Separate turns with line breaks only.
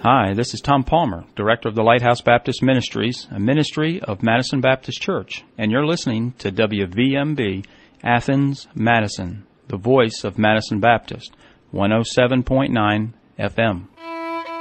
Hi, this is Tom Palmer, Director of the Lighthouse Baptist Ministries, a ministry of Madison Baptist Church, and you're listening to WVMB Athens, Madison, the voice of Madison Baptist, 107.9 FM.